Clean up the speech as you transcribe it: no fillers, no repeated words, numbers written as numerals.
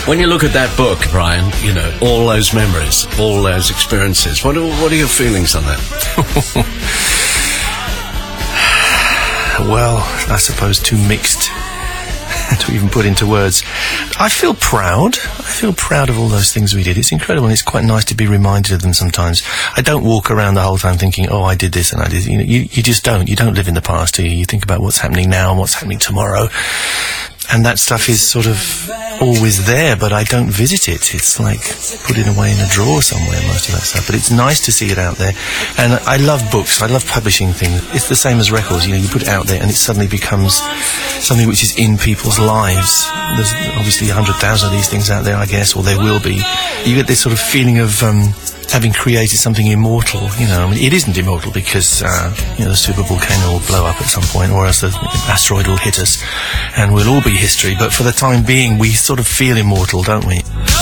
When you look at that book, Brian, you know, all those memories, all those experiences, what are your feelings on that? Well, I suppose too mixed to even put into words. I feel proud. I feel proud of all those things we did. It's incredible, and it's quite nice to be reminded of them sometimes. I don't walk around the whole time thinking, oh, I did this and I did... You know, you just don't. You don't live in the past, do you? You think about what's happening now and what's happening tomorrow. And that stuff is sort of always there, but I don't visit it. It's like put it away in a drawer somewhere, most of that stuff. But it's nice to see it out there. And I love books. I love publishing things. It's the same as records. You know, you put it out there and it suddenly becomes something which is in people's lives. There's obviously 100,000 of these things out there, I guess, or there will be. You get this sort of feeling of having created something immortal. You know, I mean, it isn't immortal because, you know, the super volcano will blow up at some point, or else the asteroid will hit us and we'll all be history. But for the time being, we sort of feel immortal, don't we?